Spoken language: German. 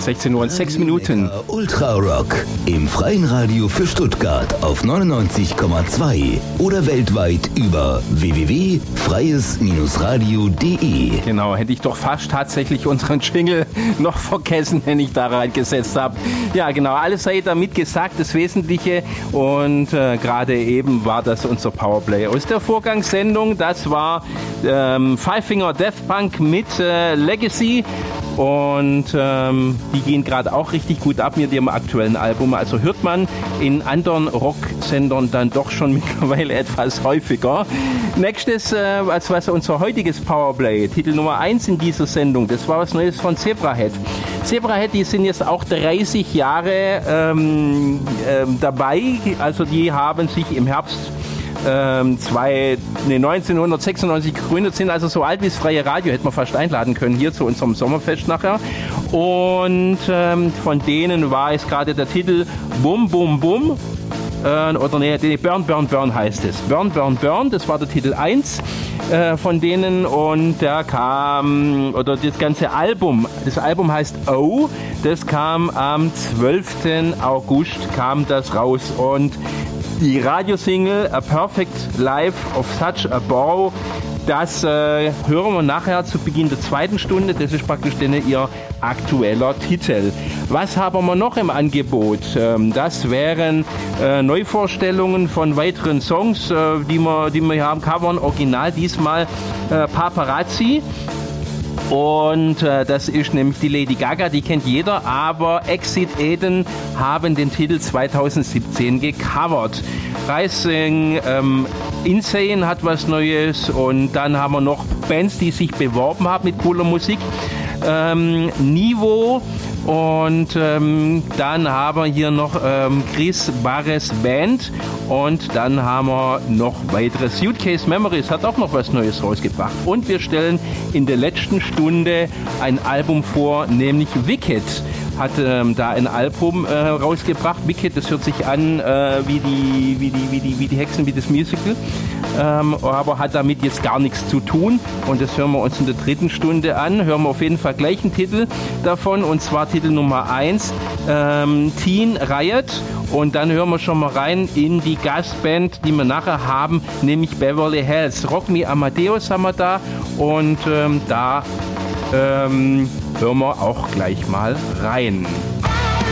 16 Uhr und 6 Minuten. Ultra Rock im freien Radio für Stuttgart auf 99,2 oder weltweit über www.freies-radio.de. Genau, hätte ich doch fast tatsächlich unseren Jingle noch vergessen, wenn ich da reingesetzt habe. Ja, genau, alles sei damit gesagt, das Wesentliche. Und gerade eben war das unser Powerplay aus der Vorgangssendung. Das war Five Finger Death Punk mit Legacy. Und die gehen gerade auch richtig gut ab mit ihrem aktuellen Album. Also hört man in anderen Rocksendern dann doch schon mittlerweile etwas häufiger. Nächstes, also was unser heutiges Powerplay, Titel Nummer 1 in dieser Sendung, das war was Neues von Zebrahead. Zebrahead, die sind jetzt auch 30 Jahre dabei. Also die haben sich im Herbst 1996 gegründet, sind also so alt wie das freie Radio, hätten wir fast einladen können hier zu unserem Sommerfest nachher. Und von denen war es gerade der Titel Bum Bum Bum, oder nee, Burn Burn Burn heißt es. Burn Burn Burn, das war der Titel 1 von denen, und der kam, oder das ganze Album, das Album heißt Oh, das kam am 12. August kam das raus, und die Radiosingle A Perfect Life of Such a Bow, das hören wir nachher zu Beginn der zweiten Stunde. Das ist praktisch ihr aktueller Titel. Was haben wir noch im Angebot? Das wären Neuvorstellungen von weiteren Songs, die wir haben. Covern original diesmal Paparazzi. Und das ist nämlich die Lady Gaga, die kennt jeder, aber Exit Eden haben den Titel 2017 gecovert. Rising Insane hat was Neues, und dann haben wir noch Bands, die sich beworben haben mit cooler Musik. Nivo, und dann haben wir hier noch Chris Barres Band, und dann haben wir noch weitere. Suitcase Memories hat auch noch was Neues rausgebracht, und wir stellen in der letzten Stunde ein Album vor, nämlich Wicked hat da ein Album rausgebracht. Wicked, das hört sich an wie die Hexen, wie das Musical, aber hat damit jetzt gar nichts zu tun, und das hören wir uns in der dritten Stunde an. Hören wir auf jeden Fall gleich einen Titel davon, und zwar Titel Nummer 1, Teen Riot, und dann hören wir schon mal rein in die Gastband, die wir nachher haben, nämlich Beverly Hills. Rock Me Amadeus haben wir da, und da hören wir auch gleich mal rein.